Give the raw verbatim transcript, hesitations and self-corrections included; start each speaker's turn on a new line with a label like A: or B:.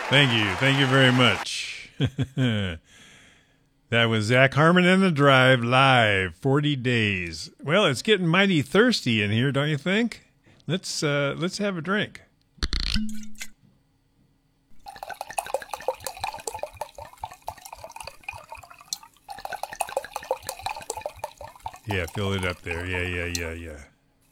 A: Thank you. Thank you very much. That was Zach Harmon and the Drive live, forty days. Well, it's getting mighty thirsty in here, don't you think? Let's uh, let's have a drink. Yeah, fill it up there. Yeah, yeah, yeah, yeah.